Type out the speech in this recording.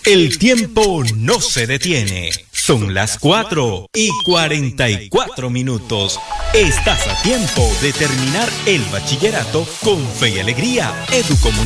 El tiempo no se detiene. Son las 4:44. Estás a tiempo de terminar el bachillerato con fe y alegría. Educomunicaciones